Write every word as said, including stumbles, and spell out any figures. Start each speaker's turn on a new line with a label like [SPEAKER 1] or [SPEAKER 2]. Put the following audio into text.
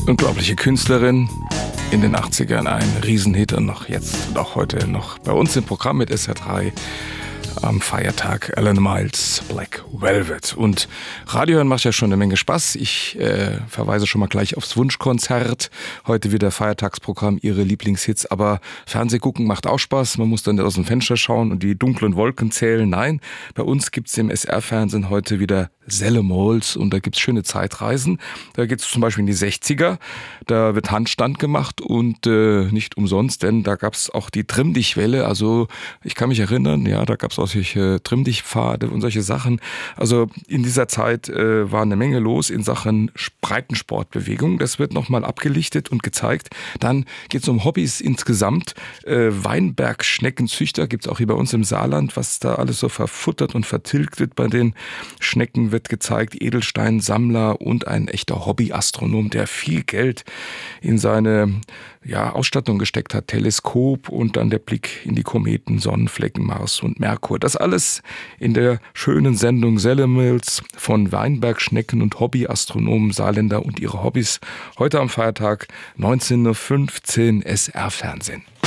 [SPEAKER 1] Unglaubliche Künstlerin, in den achtzigern ein Riesenhit und noch jetzt und auch heute noch bei uns im Programm mit S R drei am Feiertag Alan Miles Black Velvet. Und Radio hören macht ja schon eine Menge Spaß. Ich äh, verweise schon mal gleich aufs Wunschkonzert. Heute wieder Feiertagsprogramm, Ihre Lieblingshits. Aber Fernseh gucken macht auch Spaß. Man muss dann nicht aus dem Fenster schauen und die dunklen Wolken zählen. Nein, bei uns gibt's im S R-Fernsehen heute wieder Selle Mols und da gibt's schöne Zeitreisen. Da geht's zum Beispiel in die sechziger. Da wird Handstand gemacht und äh, nicht umsonst, denn da gab's auch die Trimm-Dich-Welle. Also ich kann mich erinnern, ja, da gab's auch solche Trimm-Dich-Pfade und solche Sachen. Also in dieser Zeit äh, war eine Menge los in Sachen Breitensportbewegung. Das wird nochmal abgelichtet und gezeigt. Dann geht's um Hobbys insgesamt. Äh, Weinbergschneckenzüchter gibt's auch hier bei uns im Saarland. Was da alles so verfuttert und vertilgt wird bei den Schnecken, wird gezeigt. Edelsteinsammler und ein echter Hobbyastronom, der viel Geld in seine ja, Ausstattung gesteckt hat. Teleskop und dann der Blick in die Kometen, Sonnenflecken, Mars und Merkur. Das alles in der schönen Sendung Selle Mols von Weinbergschnecken und Hobbyastronomen, Saarländer und ihre Hobbys. Heute am Feiertag neunzehn Uhr fünfzehn S R-Fernsehen.